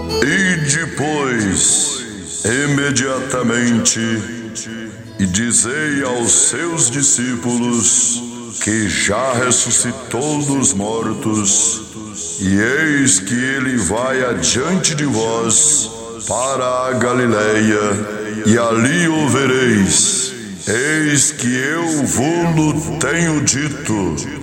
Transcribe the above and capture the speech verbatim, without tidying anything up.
E depois, imediatamente, e dizei aos seus discípulos que já ressuscitou dos mortos, e eis que ele vai adiante de vós para a Galileia, e ali o vereis. Eis que eu vou-lo tenho dito.